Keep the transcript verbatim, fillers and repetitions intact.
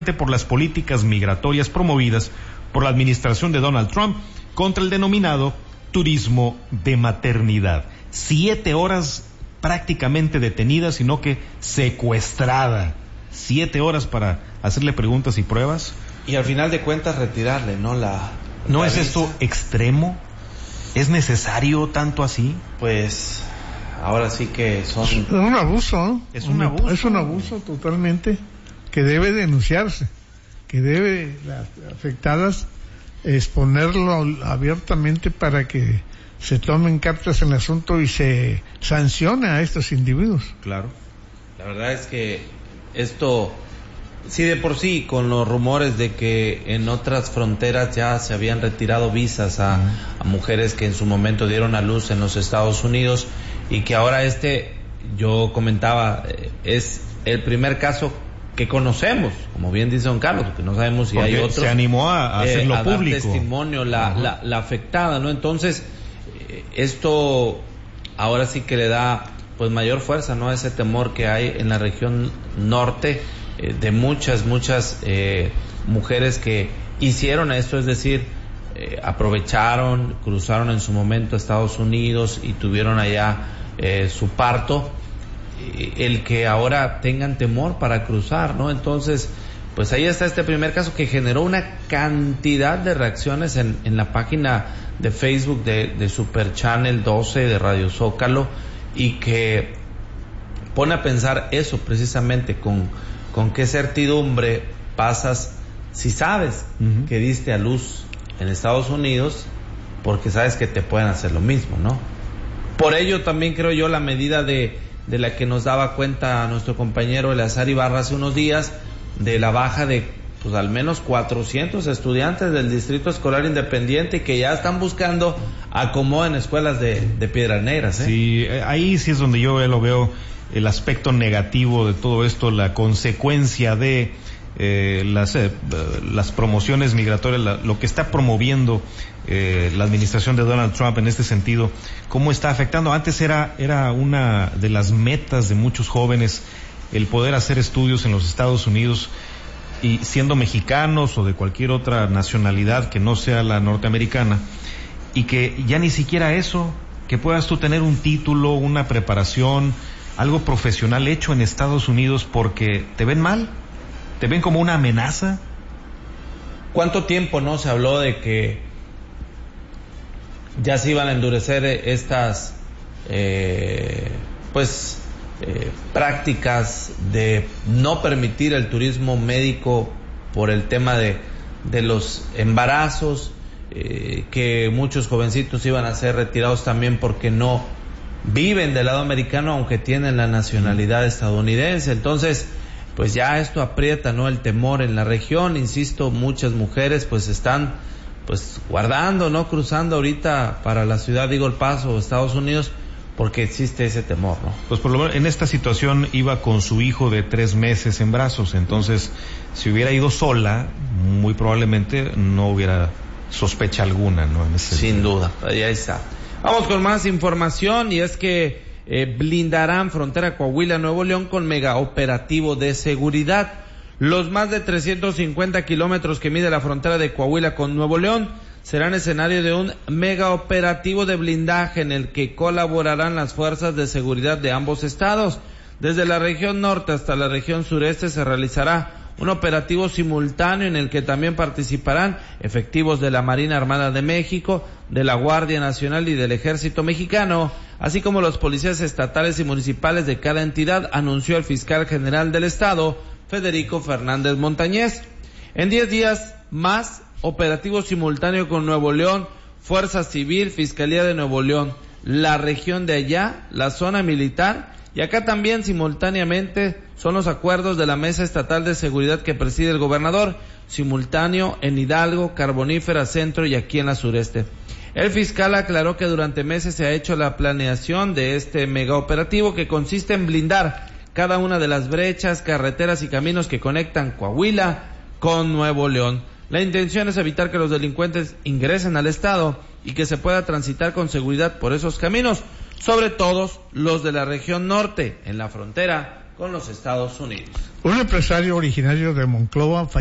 por las políticas migratorias promovidas por la administración de Donald Trump contra el denominado turismo de maternidad. Siete horas prácticamente detenida, sino que secuestrada. Siete horas para hacerle preguntas y pruebas. Y al final de cuentas retirarle, ¿no? La, ¿No la es visa. esto extremo? ¿Es necesario tanto así? Pues ahora sí que son... Es un abuso, ¿no? Es un abuso. Es un abuso totalmente que debe denunciarse, que debe las afectadas exponerlo abiertamente para que se tomen cartas en el asunto y se sancione a estos individuos. Claro. La verdad es que esto, sí de por sí, con los rumores de que en otras fronteras ya se habían retirado visas a, a mujeres que en su momento dieron a luz en los Estados Unidos, y que ahora este, yo comentaba, es el primer caso que conocemos, como bien dice don Carlos, porque no sabemos si Porque hay otros. se animó a, a hacerlo eh, a público. dar testimonio la, la, la afectada, ¿no? Entonces, eh, esto ahora sí que le da pues mayor fuerza, ¿no? A ese temor que hay en la región norte, eh, de muchas, muchas eh, mujeres que hicieron esto, es decir, eh, aprovecharon, cruzaron en su momento a Estados Unidos y tuvieron allá eh, su parto. El que ahora tengan temor para cruzar, ¿no? Entonces, pues ahí está este primer caso que generó una cantidad de reacciones en, en la página de Facebook de, de Super Channel doce de Radio Zócalo, y que pone a pensar eso precisamente, con, con qué certidumbre pasas si sabes uh-huh. que diste a luz en Estados Unidos, porque sabes que te pueden hacer lo mismo, ¿no? Por ello también creo yo la medida de de la que nos daba cuenta nuestro compañero Eleazar Ibarra hace unos días, de la baja de pues al menos cuatrocientos estudiantes del Distrito Escolar Independiente que ya están buscando acomodo en escuelas de, de Piedras Negras, ¿eh? Sí, ahí sí es donde yo lo veo, el aspecto negativo de todo esto, la consecuencia de eh, las eh, las promociones migratorias, la, lo que está promoviendo eh, la administración de Donald Trump en este sentido, cómo está afectando. Antes era era una de las metas de muchos jóvenes el poder hacer estudios en los Estados Unidos, y siendo mexicanos o de cualquier otra nacionalidad que no sea la norteamericana, y que ya ni siquiera eso, que puedas tú tener un título, una preparación, algo profesional hecho en Estados Unidos, porque te ven mal, te ven como una amenaza. ¿Cuánto tiempo no se habló de que ya se iban a endurecer estas eh, pues eh, prácticas de no permitir el turismo médico por el tema de, de los embarazos, eh, que muchos jovencitos iban a ser retirados también porque no viven del lado americano aunque tienen la nacionalidad estadounidense? Entonces pues ya esto aprieta, ¿no?, el temor en la región. Insisto, muchas mujeres pues están pues guardando, ¿no?, cruzando ahorita para la ciudad de Eagle Pass o Estados Unidos, porque existe ese temor, ¿no? Pues por lo menos en esta situación iba con su hijo de tres meses en brazos, entonces si hubiera ido sola, muy probablemente no hubiera sospecha alguna, ¿no? En ese Sin sentido. duda, ahí está. Vamos con más información, y es que eh, blindarán frontera Coahuila Nuevo León con mega operativo de seguridad. Los más de trescientos cincuenta kilómetros que mide la frontera de Coahuila con Nuevo León serán escenario de un mega operativo de blindaje en el que colaborarán las fuerzas de seguridad de ambos estados. Desde la región norte hasta la región sureste se realizará un operativo simultáneo en el que también participarán efectivos de la Marina Armada de México, de la Guardia Nacional y del Ejército Mexicano, así como los policías estatales y municipales de cada entidad, anunció el fiscal general del estado, Federico Fernández Montañez. En diez días más, operativo simultáneo con Nuevo León, Fuerza Civil, Fiscalía de Nuevo León, la región de allá, la zona militar, y acá también simultáneamente son los acuerdos de la Mesa Estatal de Seguridad que preside el gobernador, simultáneo en Hidalgo, Carbonífera Centro y aquí en la sureste. El fiscal aclaró que durante meses se ha hecho la planeación de este mega operativo, que consiste en blindar cada una de las brechas, carreteras y caminos que conectan Coahuila con Nuevo León. La intención es evitar que los delincuentes ingresen al estado y que se pueda transitar con seguridad por esos caminos, sobre todo los de la región norte, en la frontera con los Estados Unidos. Un empresario originario de Monclova